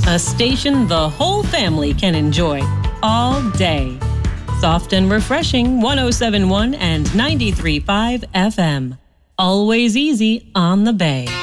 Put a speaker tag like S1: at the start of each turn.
S1: A station the whole family can enjoy all day. Soft and refreshing 107.1 and 93.5 FM. Always easy on the Bay.